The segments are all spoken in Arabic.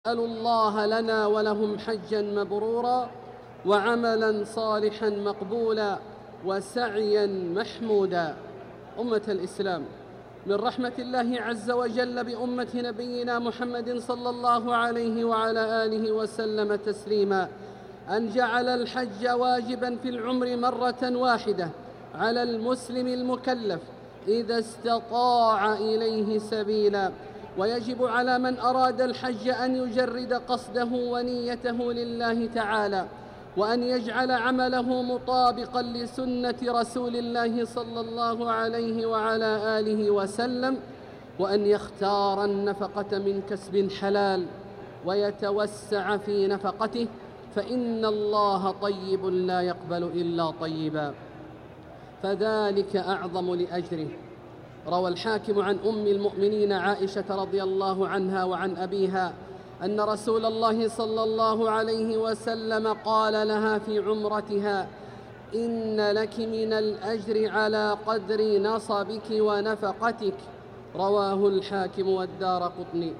أسأل الله لنا ولهم حجا مبرورا وعملا صالحا مقبولا وسعيا محمودا. أمة الإسلام، من رحمة الله عز وجل بأمة نبينا محمد صلى الله عليه وعلى آله وسلم تسليما أن جعل الحج واجبا في العمر مرة واحدة على المسلم المكلف إذا استطاع إليه سبيلا، ويجب على من أراد الحج أن يجرد قصده ونيته لله تعالى، وأن يجعل عمله مطابقا لسنة رسول الله صلى الله عليه وعلى آله وسلم، وأن يختار النفقة من كسب حلال ويتوسع في نفقته، فإن الله طيب لا يقبل إلا طيبا، فذلك أعظم لأجره. روى الحاكم عن أم المؤمنين عائشة رضي الله عنها وعن أبيها أن رسول الله صلى الله عليه وسلم قال لها في عمرتها: إن لك من الأجر على قدر نصبك ونفقتك. رواه الحاكم والدارقطني.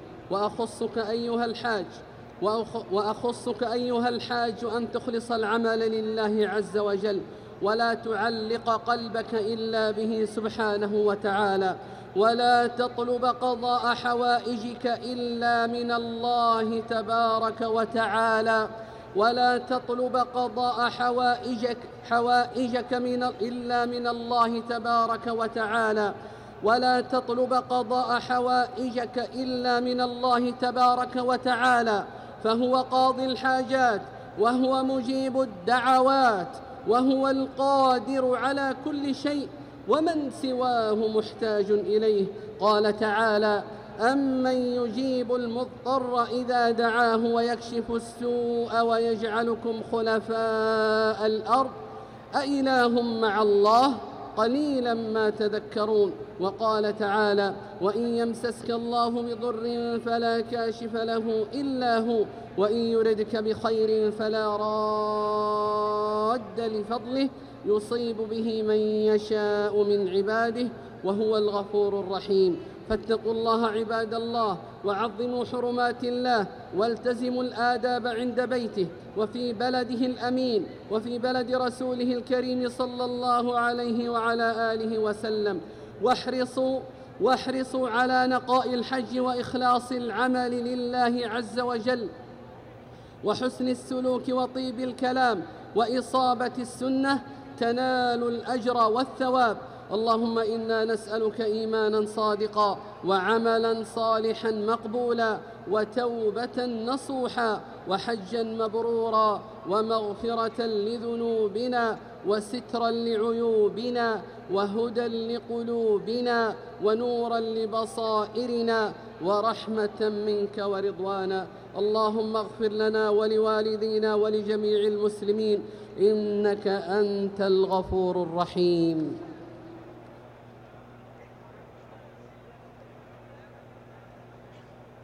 وأخصك أيها الحاج أن تخلص العمل لله عز وجل، ولا تعلق قلبك إلا به سبحانه وتعالى، ولا تطلب قضاء حوائجك إلا من الله تبارك وتعالى، ولا تطلب قضاء حوائجك إلا من الله تبارك وتعالى، ولا تطلب قضاء حوائجك إلا من الله تبارك وتعالى، فهو قاضي الحاجات، وهو مجيب الدعوات، وهو القادر على كل شيء، ومن سواه محتاج إليه. قال تعالى: أمن يجيب المضطر إذا دعاه ويكشف السوء ويجعلكم خلفاء الأرض أإله مع الله قليلا ما تذكرون. وقال تعالى: وإن يمسسك الله بضر فلا كاشف له إلا هو، وإن يردك بخير فلا راد لفضله يصيب به من يشاء من عباده وهو الغفور الرحيم. فاتقوا الله عباد الله، وعظموا حرمات الله، والتزموا الآداب عند بيته وفي بلده الأمين وفي بلد رسوله الكريم صلى الله عليه وعلى آله وسلم، واحرصوا على نقاء الحج وإخلاص العمل لله عز وجل، وحسن السلوك وطيب الكلام وإصابة السنة، تنال الأجر والثواب. اللهم إنا نسألك إيمانا صادقا، وعملا صالحا مقبولا، وتوبة نصوحا، وحجا مبرورا، ومغفرة لذنوبنا، وسترا لعيوبنا، وهدى لقلوبنا، ونورا لبصائرنا، ورحمة منك ورضوانا. اللهم اغفر لنا ولوالدينا ولجميع المسلمين، إنك أنت الغفور الرحيم.